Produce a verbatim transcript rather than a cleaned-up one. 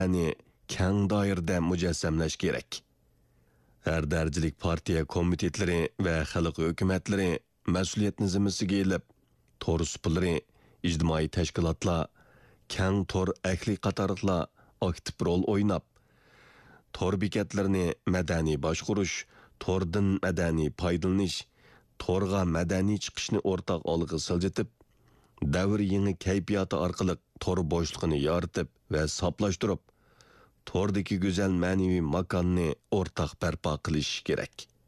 ya'ni keng doirada mujassamlash kerak. Har darajalik partiya komitetlari va xalq hukumatlari mas'uliyatni zimmasiga olib, tor supulari, ijtimoiy tashkilotlar, keng tor ahli qatorliqlar aktiv rol o'ynab, tor bekatlarini madaniy boshqurish, tordan madaniy foydalanish, torga madaniy chiqishni o'rtaq olg'a siljitib, davr yangi kayfiyati orqali tor bo'shligini yoritib va soplashtirib, tordagi go'zal ma'naviy makonni o'rtaq barpo qilish kerak.